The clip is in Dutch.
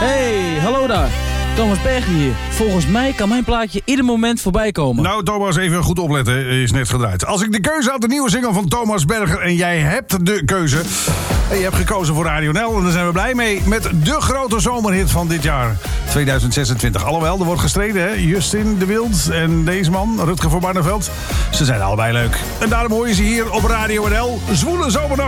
Hey, hallo daar. Thomas Berger hier. Volgens mij kan mijn plaatje ieder moment voorbij komen. Nou, Thomas, even goed opletten. Is net gedraaid. Als ik de keuze had, de nieuwe single van Thomas Berger... en jij hebt de keuze... en je hebt gekozen voor Radio NL... en daar zijn we blij mee met de grote zomerhit van dit jaar. 2026. Alhoewel, er wordt gestreden, hè? Justin de Wild en deze man, Rutger van Barneveld. Ze zijn allebei leuk. En daarom hoor je ze hier op Radio NL. Zwoele zomernacht.